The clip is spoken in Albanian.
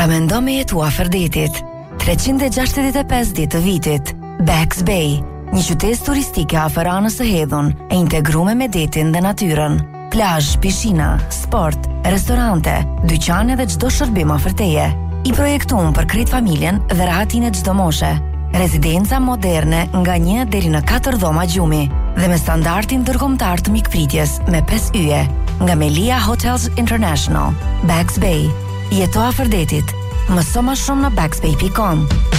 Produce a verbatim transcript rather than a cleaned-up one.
Pra mendo me jetu afër detit, treqind e gjashtëdhjetë e pesë ditë të vitit. Bags Bay, një qytet turistike afër anës së hedhun, e integruar me detin dhe natyrën. Plazh, pishina, sport, restorante, dyqane dhe çdo shërbim afër teje. I projektuar për krejt familjen dhe rahatin e çdo moshe. Rezidenca moderne nga një deri në katër dhoma gjumi dhe me standardin ndërkombëtar të mikpritjes me pesë yje nga Melia Hotels International. Bags Bay, jeto afër detit. Mëso më shumë në bagsbay dot com.